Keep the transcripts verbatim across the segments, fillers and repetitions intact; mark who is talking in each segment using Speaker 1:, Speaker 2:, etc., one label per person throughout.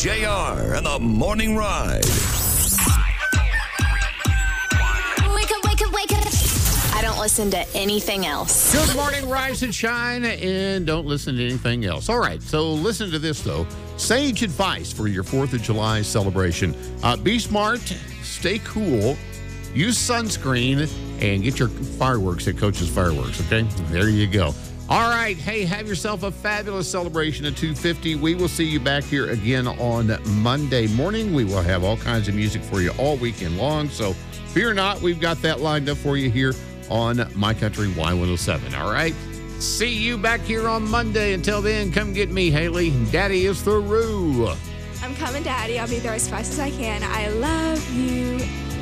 Speaker 1: J R and the Morning Ride.
Speaker 2: Wake up, wake up, wake up. I don't listen to anything else.
Speaker 3: Good morning, rise and shine, and don't listen to anything else. All right, so listen to this, though. Sage advice for your fourth of July celebration. Uh, be smart, stay cool, use sunscreen, and get your fireworks at Coach's Fireworks, okay? There you go. All right, hey, have yourself a fabulous celebration at two fifty. We will see you back here again on Monday morning. We will have all kinds of music for you all weekend long, so fear not, we've got that lined up for you here on My Country Y one oh seven, all right? See you back here on Monday. Until then, come get me, Haley. Daddy is through.
Speaker 4: I'm coming, Daddy. I'll be there as fast as I can. I love you.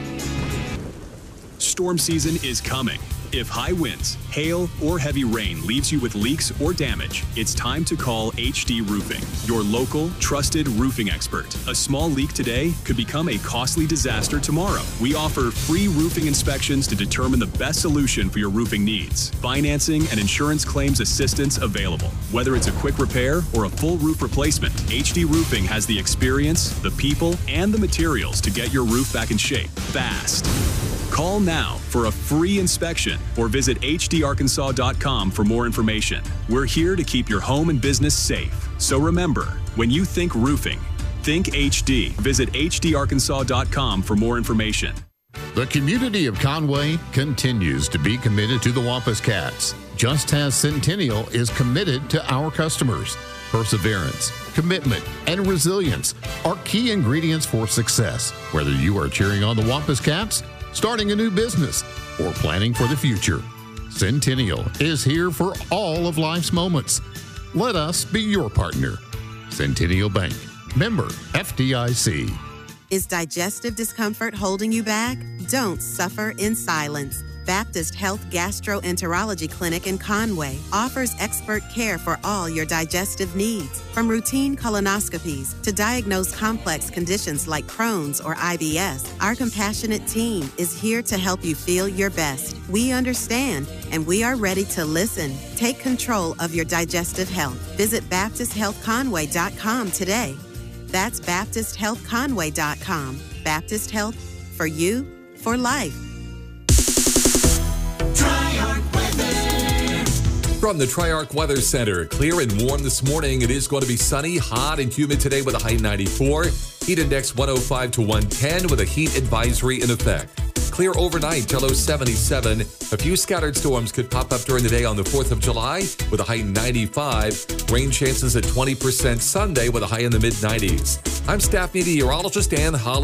Speaker 5: Storm season is coming. If high winds, hail, or heavy rain leaves you with leaks or damage, it's time to call H D Roofing, your local, trusted roofing expert. A small leak today could become a costly disaster tomorrow. We offer free roofing inspections to determine the best solution for your roofing needs. Financing and insurance claims assistance available. Whether it's a quick repair or a full roof replacement, H D Roofing has the experience, the people, and the materials to get your roof back in shape fast. Call now for a free inspection or visit H D arkansas dot com for more information. We're here to keep your home and business safe. So remember, when you think roofing, think H D. Visit H D arkansas dot com for more information.
Speaker 3: The community of Conway continues to be committed to the Wampus Cats, just as Centennial is committed to our customers. Perseverance, commitment, and resilience are key ingredients for success. Whether you are cheering on the Wampus Cats, starting a new business, or planning for the future, Centennial is here for all of life's moments. Let us be your partner. Centennial Bank, member F D I C.
Speaker 6: Is digestive discomfort holding you back? Don't suffer in silence. Baptist Health Gastroenterology Clinic in Conway offers expert care for all your digestive needs, from routine colonoscopies to diagnose complex conditions like Crohn's or I B S. Our compassionate team is here to help you feel your best. We understand, and we are ready to listen. Take control of your digestive health. Visit baptist health conway dot com today. That's baptist health conway dot com. Baptist Health, for you, for life.
Speaker 7: From the Tri-Arc Weather Center, clear and warm this morning. It is going to be sunny, hot, and humid today with a high ninety-four. Heat index one oh five to one ten with a heat advisory in effect. Clear overnight, low seventy-seven. A few scattered storms could pop up during the day on the fourth of July with a high ninety-five. Rain chances at twenty percent Sunday with a high in the mid nineties. I'm staff meteorologist Dan Holland.